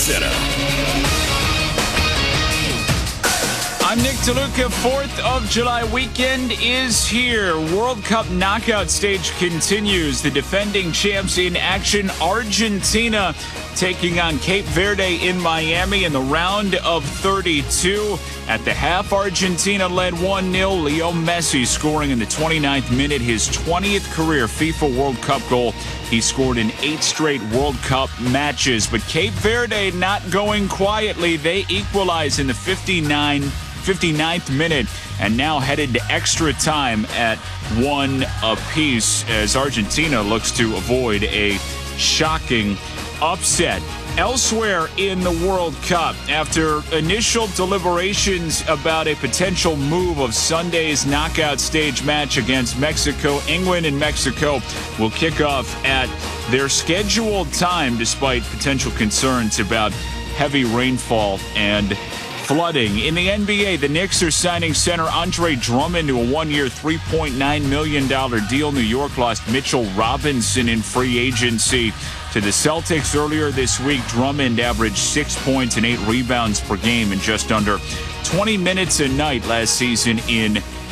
Center. I'm Nick DeLuca. 4th of July weekend is here. World Cup knockout stage continues. The defending champs in action, Argentina taking on Cape Verde in Miami in the round of 32. At the half, Argentina led 1-0. Leo Messi scoring in the 29th minute, his 20th career FIFA World Cup goal. He scored in 8 straight World Cup matches. But Cape Verde not going quietly. They equalize in the 59th minute and now headed to extra time at 1 apiece as Argentina looks to avoid a shocking upset. Elsewhere in the World Cup, after initial deliberations about a potential move of Sunday's knockout stage match against Mexico, England and Mexico will kick off at their scheduled time despite potential concerns about heavy rainfall and flooding. In the NBA, the Knicks are signing center Andre Drummond to a 1-year, $3.9 million deal. New York lost Mitchell Robinson in free agency to the Celtics earlier this week. Drummond averaged 6 points and 8 rebounds per game in just under 20 minutes a night last season in